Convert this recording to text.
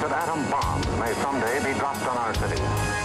that atom bombs may someday be dropped on our cities.